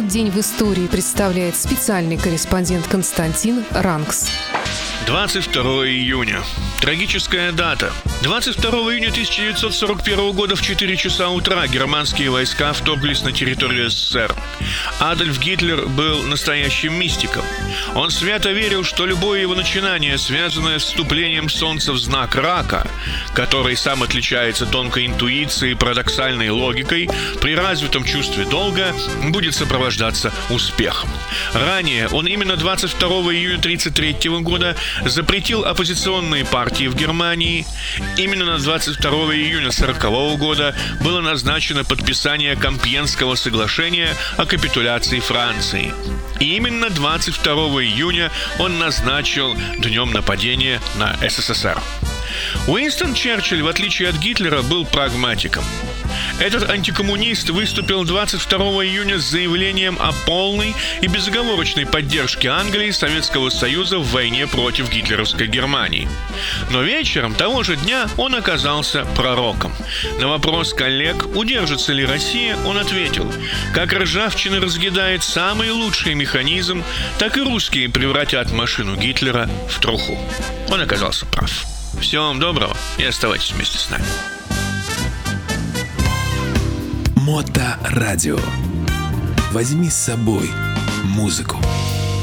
день в истории представляет специальный корреспондент Константин Ранкс. 22 июня. Трагическая дата. 22 июня 1941 года в 4 часа утра германские войска вторглись на территорию СССР. Адольф Гитлер был настоящим мистиком. Он свято верил, что любое его начинание, связанное с вступлением Солнца в знак Рака, который сам отличается тонкой интуицией и парадоксальной логикой, при развитом чувстве долга будет сопровождаться успехом. Ранее он именно 22 июня 1933 года запретил оппозиционные партии в Германии. Именно на 22 июня 1940 года было назначено подписание Компьенского соглашения о капитуляции Франции. И именно 22 июня он назначил днем нападения на СССР. Уинстон Черчилль, в отличие от Гитлера, был прагматиком. Этот антикоммунист выступил 22 июня с заявлением о полной и безоговорочной поддержке Англии и Советского Союза в войне против гитлеровской Германии. Но вечером того же дня он оказался пророком. На вопрос коллег, удержится ли Россия, он ответил: как ржавчина разъедает самый лучший механизм, так и русские превратят машину Гитлера в труху. Он оказался прав. Всего вам доброго и оставайтесь вместе с нами. Моторадио. Возьми с собой музыку.